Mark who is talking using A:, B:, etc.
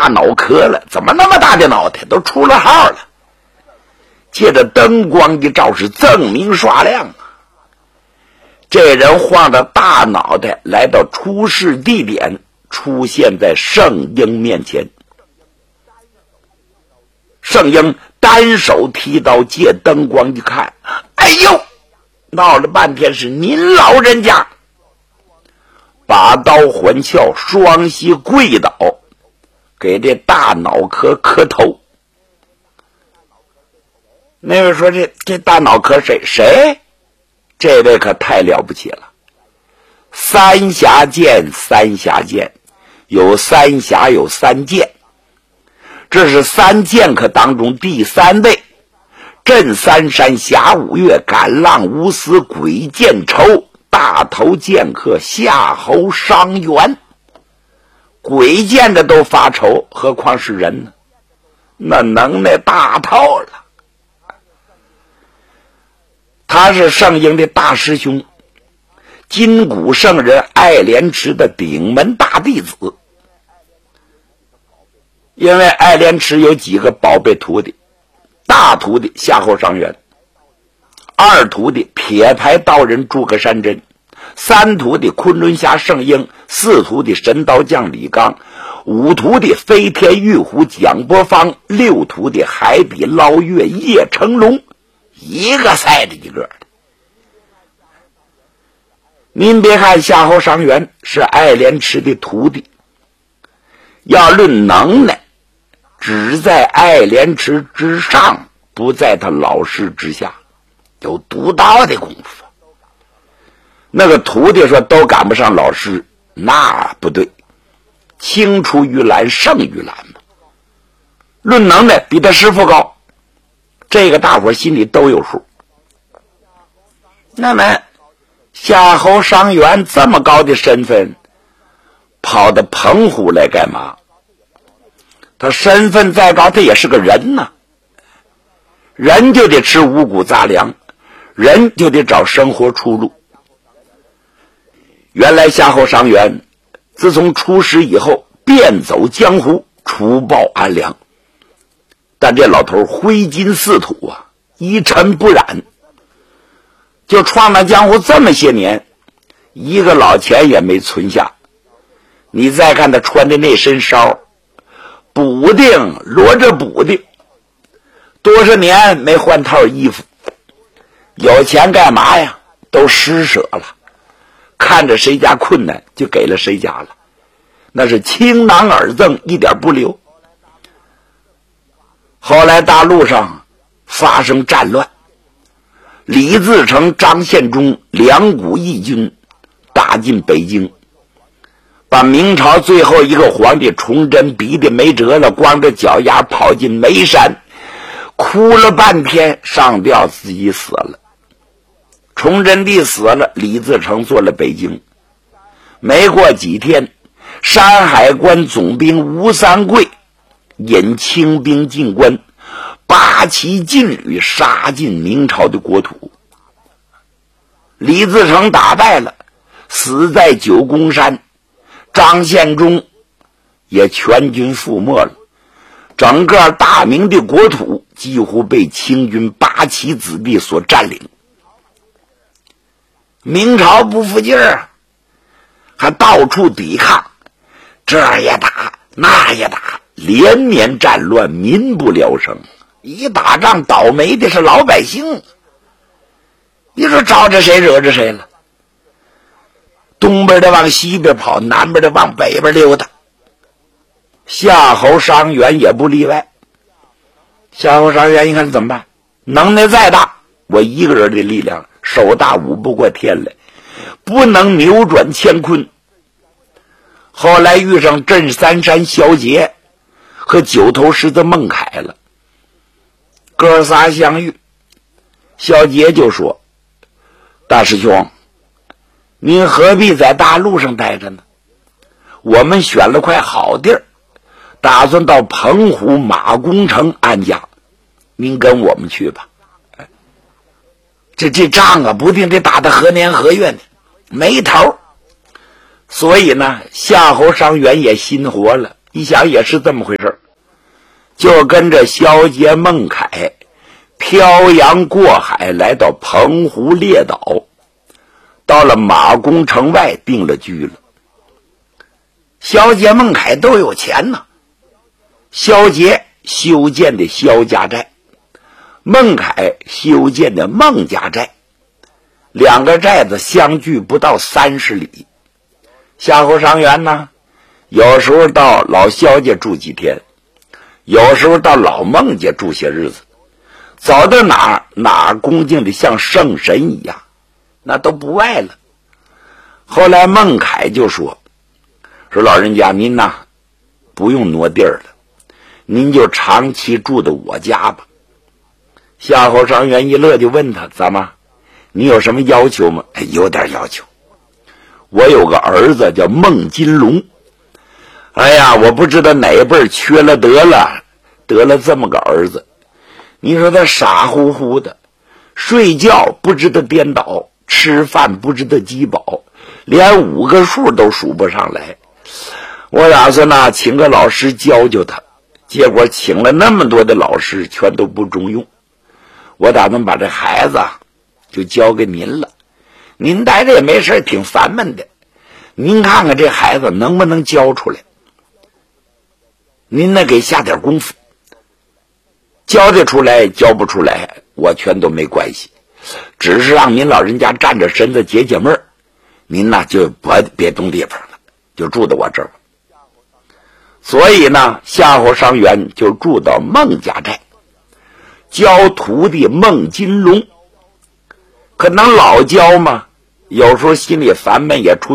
A: 大脑壳了，怎么那么大的脑袋，都出了号了。借着灯光一照，是锃明刷亮啊！这人晃着大脑袋来到出事地点，出现在圣婴面前。圣婴单手提刀，借灯光一看，哎呦，闹了半天是您老人家！把刀还鞘，双膝跪倒，给这大脑壳磕头。那位说这大脑壳谁？这位可太了不起了。三峡剑，有三峡有三剑，这是三剑客当中第三位。镇三山峡五岳，赶浪无私鬼见愁，大头剑客夏侯伤员。鬼见着都发愁，何况是人呢？那能耐大透了。他是圣婴的大师兄，金谷圣人爱莲池的顶门大弟子。因为爱莲池有几个宝贝徒弟，大徒弟夏侯伤员，二徒弟铁牌道人诸葛山珍，三徒弟昆仑侠圣婴，四徒弟神刀将李刚，五徒弟飞天玉虎蒋伯方，六徒弟海底捞月叶成龙，一个赛的一个的。您别看夏侯伤员是爱莲池的徒弟，要论能耐，只在爱莲池之上，不在他老师之下，有独到的功夫。那个徒弟说都赶不上老师，那不对，青出于蓝胜于蓝嘛。论能耐比他师傅高，这个大伙心里都有数。那么夏侯伤员这么高的身份，跑到澎湖来干嘛？他身份再高，他也是个人呐。人就得吃五谷杂粮，人就得找生活出路。原来夏侯伤员自从出师以后，遍走江湖，除暴安良。但这老头挥金似土啊，一尘不染，就闯荡江湖这么些年，一个老钱也没存下。你再看他穿的那身袄，补丁摞着补丁，多少年没换套衣服。有钱干嘛呀？都施舍了，看着谁家困难就给了谁家了，那是倾囊而赠，一点不留。后来大陆上发生战乱，李自成、张献忠两股义军打进北京，把明朝最后一个皇帝崇祯逼得没辙了，光着脚丫跑进眉山，哭了半天，上吊自己死了。崇祯帝死了，李自成做了北京。没过几天，山海关总兵吴三桂引清兵进关，八旗劲旅杀进明朝的国土。李自成打败了，死在九宫山，张献忠也全军覆没了。整个大明的国土几乎被清军八旗子弟所占领。明朝不服劲儿，还到处抵抗，这也打那也打，连绵战乱，民不聊生。一打仗倒霉的是老百姓，你说招着谁惹着谁了？东边的往西边跑，南边的往北边溜达。夏侯伤员也不例外。夏侯伤员一看怎么办？能耐再大，我一个人的力量手大舞不过天来，不能扭转乾坤。后来遇上镇三山萧杰和九头狮子孟凯了，哥仨相遇，萧杰就说：大师兄，您何必在大陆上待着呢？我们选了块好地儿，打算到澎湖马公城安家，您跟我们去吧。这仗啊，不定得打到何年何月呢，没头。所以呢，夏侯伤员也心活了， 一想也是这么回事，就跟着萧杰、孟凯漂洋过海来到澎湖列岛，到了马公城外定了居了。萧杰、孟凯都有钱呢，萧杰修建的萧家寨，孟凯修建的孟家寨，两个寨子相距不到30里。夏侯尚元呢，有时候到老萧家住几天，有时候到老孟家住些日子，走到哪恭敬的像圣神一样，那都不外了。后来孟凯就说老人家您呐，不用挪地儿了，您就长期住到我家吧。夏侯尚元一乐，就问他怎么，你有什么要求吗？有点要求，我有个儿子叫孟金龙，哎呀，我不知道哪辈缺了得了这么个儿子。你说他傻乎乎的，睡觉不知道颠倒，吃饭不知道饥饱，连5个数都数不上来。我打算呢，请个老师教教他，结果请了那么多的老师，全都不中用。我打算把这孩子就交给您了，您待着也没事，挺烦闷的，您看看这孩子能不能教出来，您呢给下点功夫，教得出来教不出来我全都没关系，只是让您老人家站着身子解解闷儿，您呢就别动地方了，就住到我这儿。所以呢，夏侯尚元就住到孟家寨，教徒弟孟金龙。可能老教嘛，有时候心里烦闷，也出